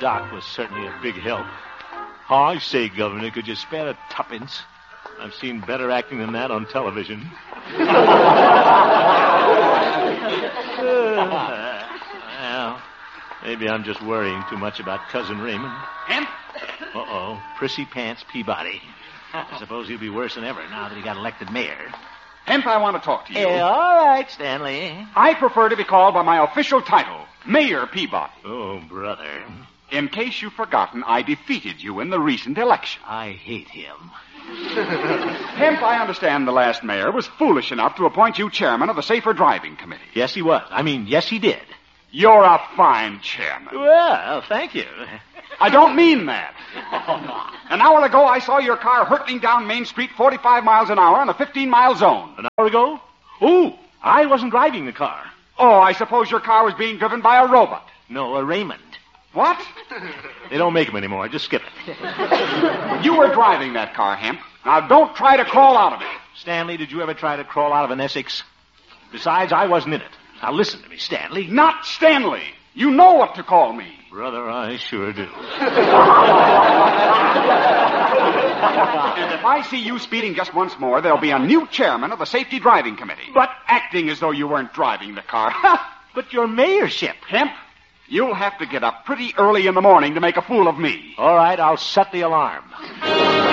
doc was certainly a big help. Oh, I say, Governor, could you spare a tuppence? I've seen better acting than that on television. Well, maybe I'm just worrying too much about Cousin Raymond. Hemp? Uh-oh, Prissy Pants Peabody. I suppose he'll be worse than ever now that he got elected mayor. Hemp, I want to talk to you. Yeah, all right, Stanley. I prefer to be called by my official title, Mayor Peabody. Oh, brother. In case you've forgotten, I defeated you in the recent election. I hate him. Hemp, I understand the last mayor was foolish enough to appoint you chairman of the Safer Driving Committee. Yes, he was. Yes, he did. You're a fine chairman. Well, thank you. I don't mean that. An hour ago, I saw your car hurtling down Main Street 45 miles an hour in a 15-mile zone. An hour ago? Ooh, I wasn't driving the car. Oh, I suppose your car was being driven by a robot. No, a Raymond. What? They don't make them anymore. Just skip it. You were driving that car, Hemp. Now, don't try to crawl out of it. Stanley, did you ever try to crawl out of an Essex? Besides, I wasn't in it. Now, listen to me, Stanley. Not Stanley. You know what to call me. Brother, I sure do. And if I see you speeding just once more, there'll be a new chairman of the Safety Driving Committee. But acting as though you weren't driving the car. But your mayorship. Hemp, you'll have to get up pretty early in the morning to make a fool of me. All right, I'll set the alarm.